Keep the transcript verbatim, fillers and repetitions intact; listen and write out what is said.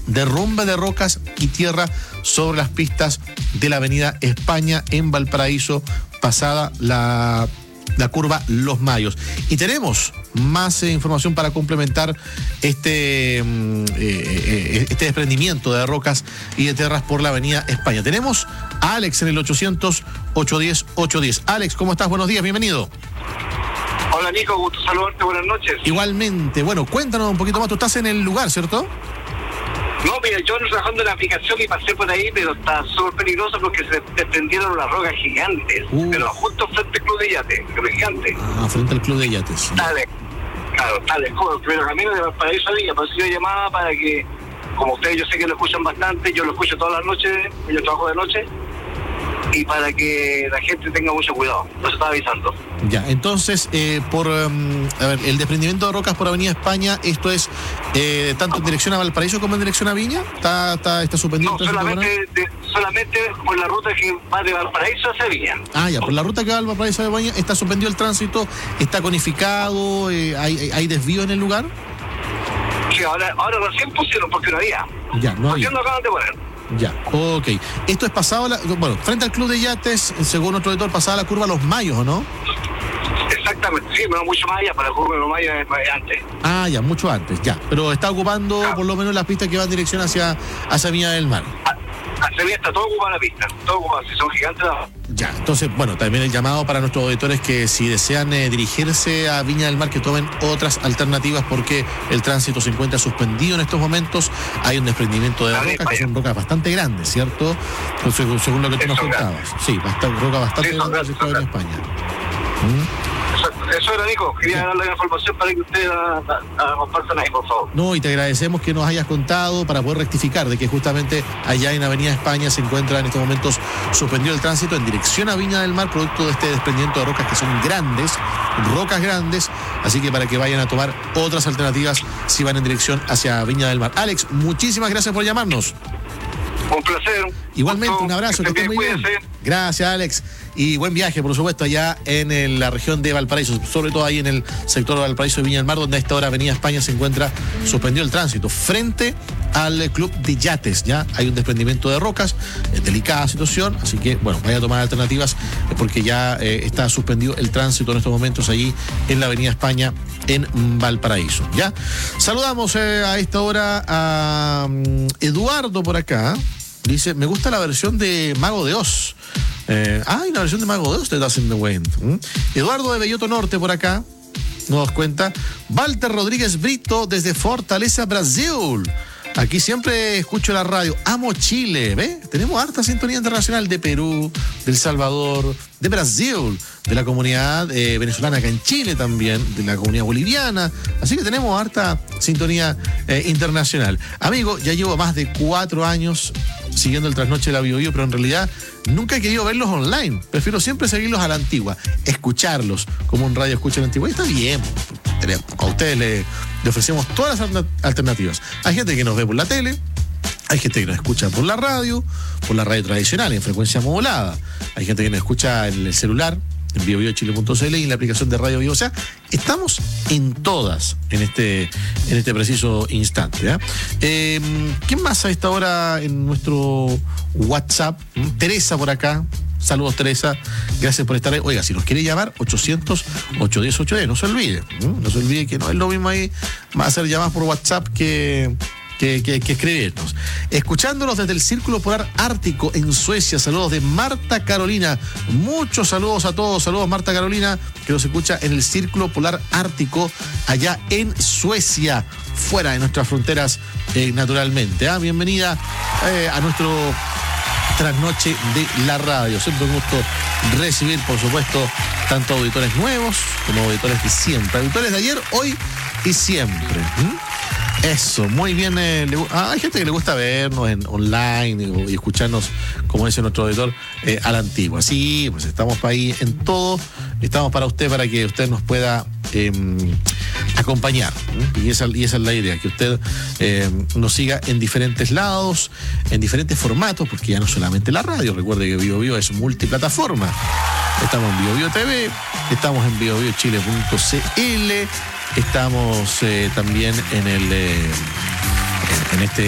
derrumbe de rocas y tierra sobre las pistas de la avenida España en Valparaíso, pasada la, la curva Los Mayos. Y tenemos más eh, información para complementar este, eh, eh, este desprendimiento de rocas y de tierras por la avenida España. Tenemos a Alex en el ochocientos, ochocientos diez, ochocientos diez. Alex, ¿cómo estás? Buenos días, bienvenido. Hola Nico, gusto saludarte, buenas noches. Igualmente, bueno, cuéntanos un poquito más, tú estás en el lugar, ¿cierto? No, mira, yo ando trabajando en la aplicación y pasé por ahí, pero está súper peligroso porque se desprendieron unas rocas gigantes, uh. pero justo frente al Club de Yates, pero gigante. Ah, frente al Club de Yates. Dale, claro, dale, como pero camino de Valparaíso a Viña, por eso yo llamaba para que, como ustedes yo sé que lo escuchan bastante, yo lo escucho todas las noches, yo trabajo de noche, y para que la gente tenga mucho cuidado, lo estaba avisando. Ya, entonces, eh, por um, a ver, el desprendimiento de rocas por Avenida España, esto es eh, tanto en dirección a Valparaíso como en dirección a Viña, ¿está, está, está suspendido? No, solamente, de, solamente por la ruta que va de Valparaíso hacia Viña. Ah, ya, por la ruta que va de Valparaíso a Viña, ¿está suspendido el tránsito? ¿Está conificado? Eh, ¿hay, ¿Hay desvío en el lugar? Sí, ahora, ahora recién pusieron porque no había. Ya, no había. Recién lo acaban de poner. Ya, ok. Esto es pasado, la, bueno, frente al Club de Yates, según otro editor, pasada la curva Los Mayos, ¿o no? Exactamente, sí, pero mucho más allá, para la curva de Los Mayos es antes. Ah, ya, mucho antes, ya. Pero está ocupando ah. por lo menos las pistas que van en dirección hacia, hacia Viña del Mar. Ah, hacia Viña está todo ocupado la pista, todo ocupado, si son gigantes. Ya, entonces, bueno, también el llamado para nuestros auditores que si desean eh, dirigirse a Viña del Mar, que tomen otras alternativas porque el tránsito se encuentra suspendido en estos momentos. Hay un desprendimiento de rocas, que son rocas bastante grandes, ¿cierto? Entonces, según lo que tú nos contabas. Sí, bastante, roca bastante grande en España. ¿Mm? Eso, eso era, Nico. Quería darle la información para que ustedes la, la, la compartan ahí, por favor. No, y te agradecemos que nos hayas contado para poder rectificar de que justamente allá en Avenida España se encuentra en estos momentos suspendido el tránsito en dirección a Viña del Mar, producto de este desprendimiento de rocas que son grandes, rocas grandes, así que para que vayan a tomar otras alternativas si van en dirección hacia Viña del Mar. Alex, muchísimas gracias por llamarnos. Un placer. Igualmente, Gusto, un abrazo, que estés muy bien. Gracias, Alex. Y buen viaje, por supuesto, allá en el, la región de Valparaíso, sobre todo ahí en el sector de Valparaíso y Viña del Mar, donde a esta hora Avenida España se encuentra suspendido el tránsito. Frente al Club de Yates, ya hay un desprendimiento de rocas, es delicada situación, así que, bueno, vaya a tomar alternativas porque ya eh, está suspendido el tránsito en estos momentos allí en la Avenida España en Valparaíso, ¿ya? Saludamos eh, a esta hora a um, Eduardo por acá. Dice, me gusta la versión de Mago de Oz. Eh, ah, hay una versión de Mago de Oz de Dancing the Wind. ¿Mm? Eduardo de Belloto Norte por acá nos das cuenta. Walter Rodríguez Brito desde Fortaleza, Brasil. Aquí siempre escucho la radio. Amo Chile, ¿ve? Tenemos harta sintonía internacional de Perú, de El Salvador, de Brasil, de la comunidad eh, venezolana acá en Chile también, de la comunidad boliviana. Así que tenemos harta sintonía eh, internacional. Amigo, ya llevo más de cuatro años siguiendo el trasnoche de la Bio Bio, pero en realidad nunca he querido verlos online. Prefiero siempre seguirlos a la antigua, escucharlos como un radio escucha a la antigua. Y está bien, a ustedes le, le ofrecemos todas las alternativas. Hay gente que nos ve por la tele, hay gente que nos escucha por la radio, por la radio tradicional, en frecuencia modulada. Hay gente que nos escucha en el celular, en bio bio chile punto c l y en la aplicación de Radio Vivo. O sea, estamos en todas en este, en este preciso instante. ¿eh? Eh, ¿Quién más a esta hora en nuestro WhatsApp? ¿Mm? Teresa por acá. Saludos, Teresa. Gracias por estar ahí. Oiga, si nos quiere llamar, ochocientos, ochocientos diez, ochocientos diez. No se olvide. ¿Mm? No se olvide que no es lo mismo ahí. Va a hacer llamadas por WhatsApp que... Que, que, que escribirnos. Escuchándonos desde el Círculo Polar Ártico en Suecia. Saludos de Marta Carolina. Muchos saludos a todos. Saludos, Marta Carolina, que nos escucha en el Círculo Polar Ártico allá en Suecia, fuera de nuestras fronteras eh, naturalmente. ¿eh? Bienvenida eh, a nuestro trasnoche de la radio. Siempre un gusto recibir, por supuesto, tanto auditores nuevos como auditores de siempre. Auditores de ayer, hoy y siempre. ¿Mm? Eso, muy bien. Eh, le, ah, hay gente que le gusta vernos en online y, y escucharnos, como dice nuestro auditor, eh, a la antigua. Sí, pues estamos para ahí en todo. Estamos para usted, para que usted nos pueda eh, acompañar. ¿eh? Y, esa, y esa es la idea, que usted eh, nos siga en diferentes lados, en diferentes formatos, porque ya no solamente la radio. Recuerde que Bio Bio es multiplataforma. Estamos en Bio Bio T V, estamos en bio bio chile punto c l. Estamos eh, también en el eh, en este